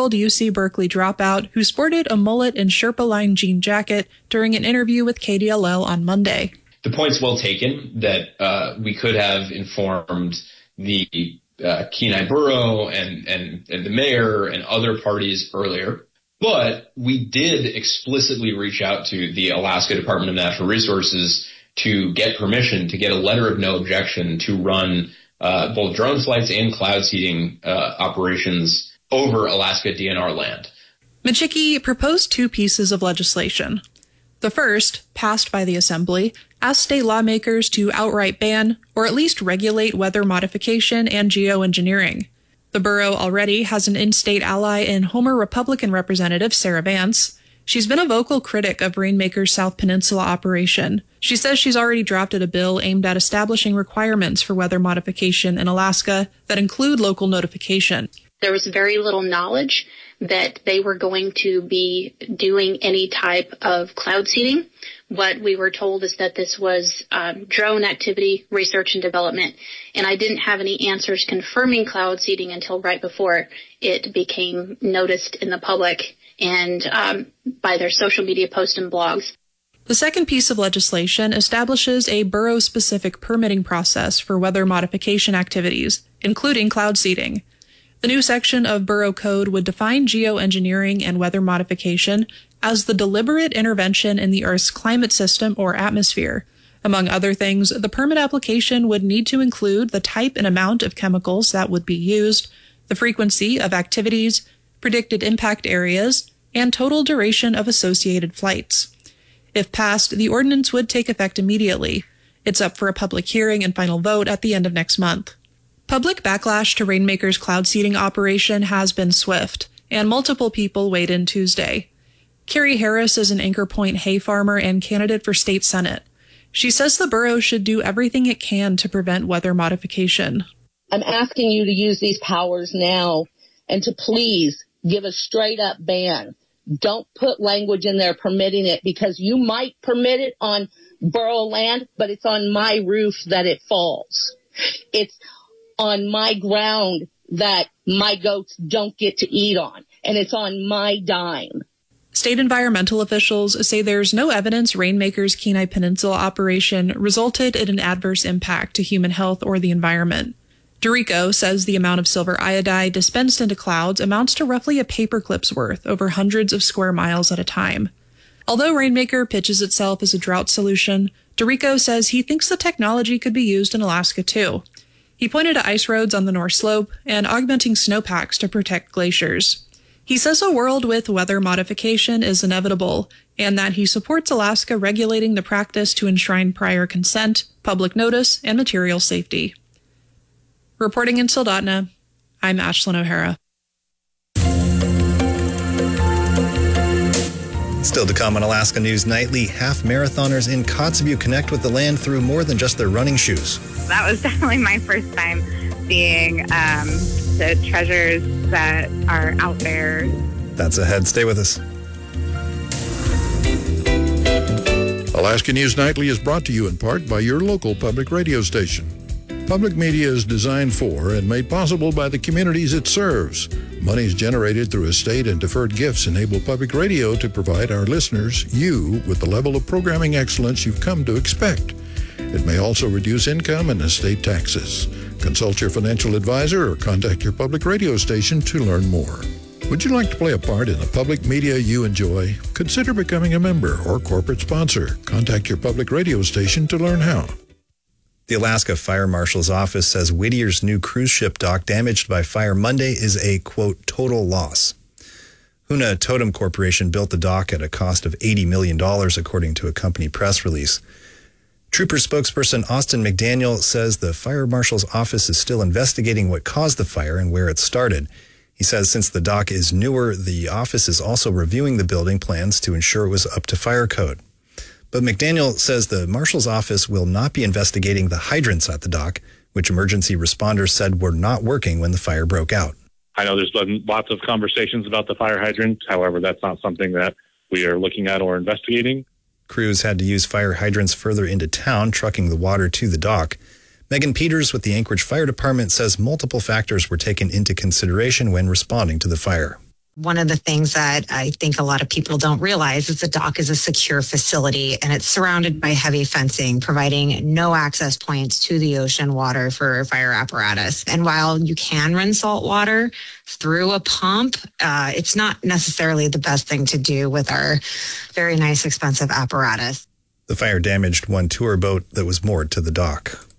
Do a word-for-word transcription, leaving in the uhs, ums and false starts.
twenty-two-year-old U C Berkeley dropout who sported a mullet and Sherpa-lined jean jacket during an interview with K D L L on Monday. The point's well taken that uh, we could have informed the uh, Kenai Borough and, and, and the mayor and other parties earlier, but we did explicitly reach out to the Alaska Department of Natural Resources to get permission, to get a letter of no objection to run uh, both drone flights and cloud seeding uh, operations over Alaska D N R land. Michicki proposed two pieces of legislation. The first, passed by the Assembly, asked state lawmakers to outright ban or at least regulate weather modification and geoengineering. The borough already has an in-state ally in Homer Republican Representative Sarah Vance. She's been a vocal critic of Rainmaker's South Peninsula operation. She says she's already drafted a bill aimed at establishing requirements for weather modification in Alaska that include local notification. There was very little knowledge that they were going to be doing any type of cloud seeding. What we were told is that this was um, drone activity, research and development, and I didn't have any answers confirming cloud seeding until right before it became noticed in the public and um, by their social media posts and blogs. The second piece of legislation establishes a borough-specific permitting process for weather modification activities, including cloud seeding. The new section of Borough Code would define geoengineering and weather modification as the deliberate intervention in the Earth's climate system or atmosphere. Among other things, the permit application would need to include the type and amount of chemicals that would be used, the frequency of activities, predicted impact areas, and total duration of associated flights. If passed, the ordinance would take effect immediately. It's up for a public hearing and final vote at the end of next month. Public backlash to Rainmaker's cloud seeding operation has been swift, and multiple people weighed in Tuesday. Carrie Harris is an Anchor Point hay farmer and candidate for state senate. She says the borough should do everything it can to prevent weather modification. I'm asking you to use these powers now and to please give a straight up ban. Don't put language in there permitting it, because you might permit it on borough land, but it's on my roof that it falls. It's on my ground that my goats don't get to eat on, and it's on my dime. State environmental officials say there's no evidence Rainmaker's Kenai Peninsula operation resulted in an adverse impact to human health or the environment. Dorico says the amount of silver iodide dispensed into clouds amounts to roughly a paperclip's worth over hundreds of square miles at a time. Although Rainmaker pitches itself as a drought solution, Dorico says he thinks the technology could be used in Alaska too. He pointed to ice roads on the North Slope and augmenting snowpacks to protect glaciers. He says a world with weather modification is inevitable, and that he supports Alaska regulating the practice to enshrine prior consent, public notice, and material safety. Reporting in Soldotna, I'm Ashlyn O'Hara. Still to come on Alaska News Nightly, half marathoners in Kotzebue connect with the land through more than just their running shoes. That was definitely my first time seeing um, the treasures that are out there. That's ahead. Stay with us. Alaska News Nightly is brought to you in part by your local public radio station. Public media is designed for and made possible by the communities it serves. Monies generated through estate and deferred gifts enable public radio to provide our listeners, you, with the level of programming excellence you've come to expect. It may also reduce income and estate taxes. Consult your financial advisor or contact your public radio station to learn more. Would you like to play a part in the public media you enjoy? Consider becoming a member or corporate sponsor. Contact your public radio station to learn how. The Alaska Fire Marshal's office says Whittier's new cruise ship dock damaged by fire Monday is a, quote, total loss. Huna Totem Corporation built the dock at a cost of eighty million dollars, according to a company press release. Trooper spokesperson Austin McDaniel says the fire marshal's office is still investigating what caused the fire and where it started. He says since the dock is newer, the office is also reviewing the building plans to ensure it was up to fire code. But McDaniel says the marshal's office will not be investigating the hydrants at the dock, which emergency responders said were not working when the fire broke out. I know there's been lots of conversations about the fire hydrant. However, that's not something that we are looking at or investigating. Crews had to use fire hydrants further into town, trucking the water to the dock. Megan Peters with the Anchorage Fire Department says multiple factors were taken into consideration when responding to the fire. One of the things that I think a lot of people don't realize is the dock is a secure facility and it's surrounded by heavy fencing, providing no access points to the ocean water for fire apparatus. And while you can run salt water through a pump, uh, it's not necessarily the best thing to do with our very nice, expensive apparatus. The fire damaged one tour boat that was moored to the dock.